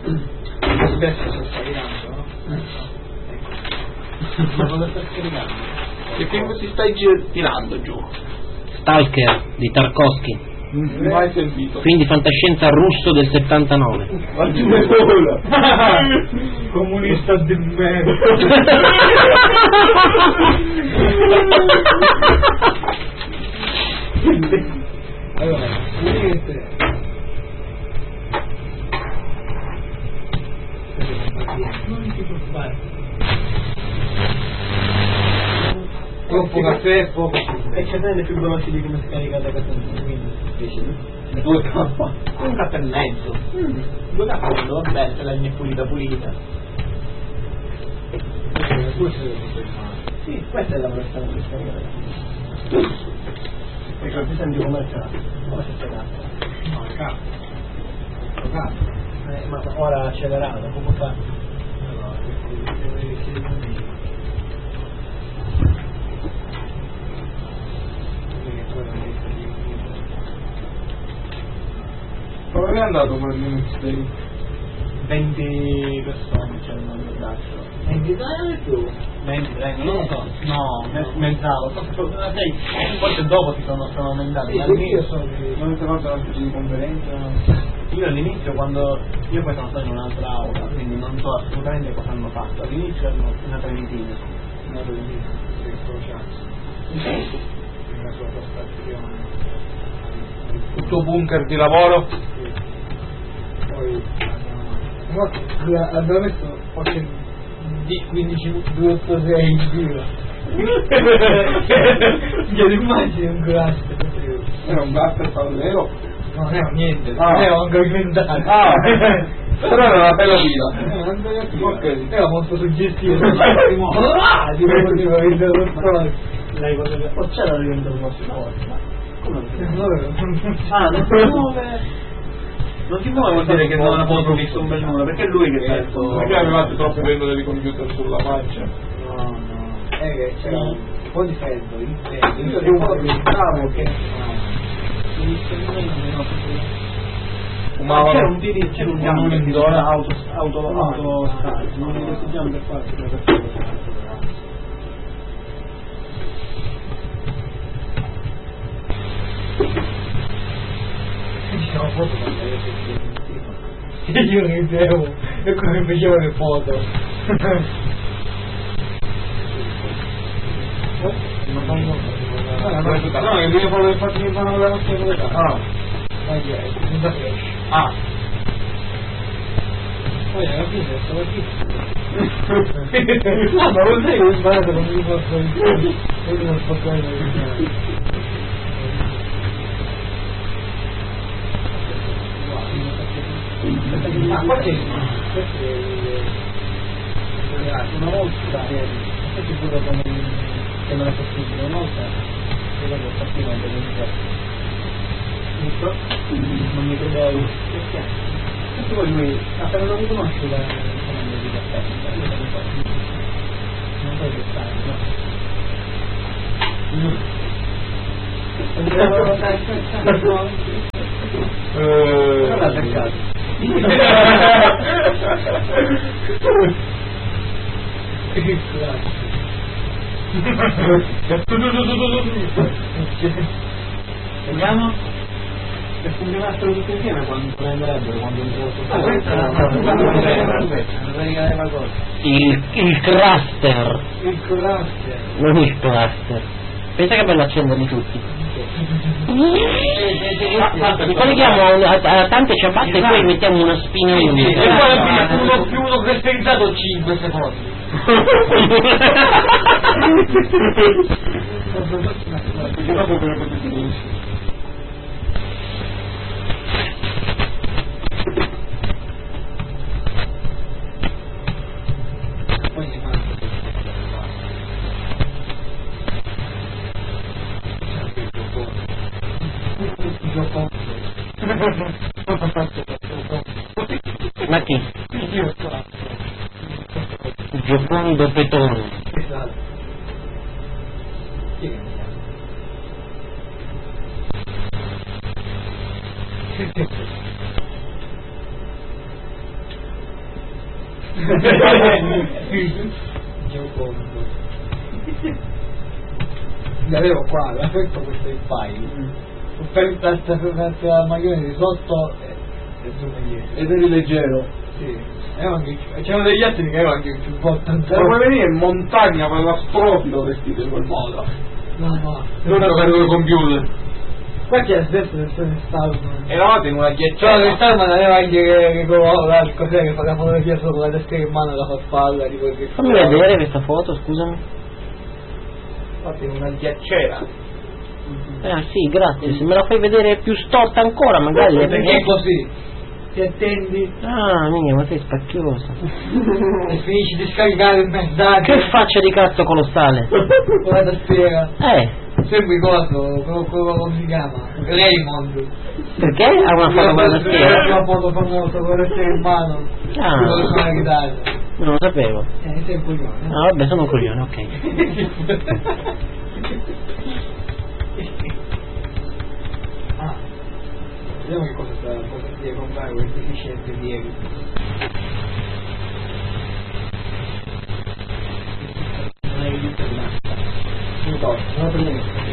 Adesso sto scaricando, no? Ma cosa sta scaricando? Che film si stai tirando giù? Stalker di Tarkovsky. Mai sentito. Film di fantascienza russo del 79. Comunista di merda. Allora, niente. Non ti preoccupare. Troppo caffè, poco. E c'è delle più veloci di come scaricate da questa quindi. Due caffè. Un caffè e mezzo. Due caffè, vabbè, se la linea è pulita. Sì, questa è la velocità di scaricare. Perché ti senti come c'è? Come si sta? No, è cazzo. Ma ora accelerato, come fa? Come è andato quel Linux Day? 20 persone c'erano nel braccio. 20 più? 20, non lo so. No, pensavo. Forse dopo si sono aumentati. Non avete fatto una specie di conferenza? Io all'inizio io poi sono stato in un'altra aula, quindi non so assolutamente cosa hanno fatto. All'inizio erano una treventina. Una sua postazione. Il tuo bunker di lavoro? Poi abbiamo messo forse 15 286 in giro. Io immagini un cluster. Era un cluster parallelo? No, non era niente, era un alimentato. Però era una bella vita. Ok. Era molto suggestivo. Lei forse era diventato uno sport. Come non si muove vuol dire che non ha posto visto un bel numero, perché è lui che ha detto. Perché avevate troppe vendole di computer sulla pancia? No, che c'era un po' di freddo, io devo pensavo che Fumavano. C'era un camion di auto non li festeggiamo per farci una persona. Diciamo foto io ridevo e come facevo le foto. No, che bisogna fare le foto che fanno la nostra qualità. Poi alla fine stavo qui. No, ma lo sai, ho sbagliato, non mi posso dire. Io non posso dire. Ma qualche una volta questo pure che non è possibile una volta io lo facevo anche non mi credevo perché poi lui appena lo riconosce la comando di caffè io non puoi restare non l'ha beccato. Vediamo se funzionassero tutti insieme quando prenderebbero quando il cluster, non il cluster. Pensa che è bello accenderli tutti. Li colleghiamo a tante ciabatte e poi mettiamo una spina in e poi uno più uno cristallizzato 5 secondi. Ma chi? Giocondo Petone. Esatto. Giocondo. L'avevo qua, l'avevo questo in file. Per la maglione di sotto e su dietro. Ed eri leggero. Sì. C'erano degli altri che erano anche più importanti. Puoi venire in montagna per la strofilo vestito in quel modo. No. Non ero per il computer. Qua c'è adesso del Stallman. Eravate in una Cioè, ghiacciata. il Stallman aveva anche che cos'è che fa la fotografia sopra la testa in mano e la farfalla di quel che Fammi vedere questa foto, scusami. Infatti in una ghiacciera. Sì, grazie. Se me la fai vedere più storta ancora, magari. Perché è così? Ti attendi Ah, minchia, ma sei spacchioso. e finisci di scaricare il messaggio Che faccia di cazzo colossale. con la tastiera. Segui quello come si chiama? Raymond. Perché? Ha una foto con la tastiera? Una foto famosa con la tastiera in mano. Ah. Quello che suona la chitarra. Non lo sapevo. Sei un coglione. Ah, vabbè, sono un coglione, ok. Vediamo che cosa si deve comprare queste efficienze di ieri. Non hai visto il nasta. Non per me.